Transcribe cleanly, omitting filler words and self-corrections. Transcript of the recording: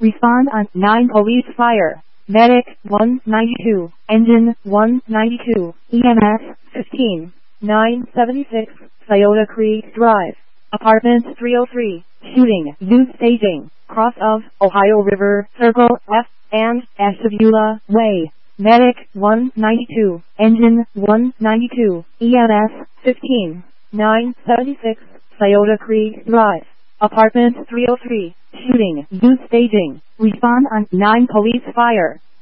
Respond on 9 police fire. Medic 192, Engine 192, EMS 15, 976, Scioto Creek Drive, Apartment 303, shooting, youth staging, cross of Ohio River, Circle F, and Ashtabula Way. Medic 192, Engine 192, EMS 15, 976, Scioto Creek Drive, Apartment 303, shooting, youth staging. Respond on 9 police fire.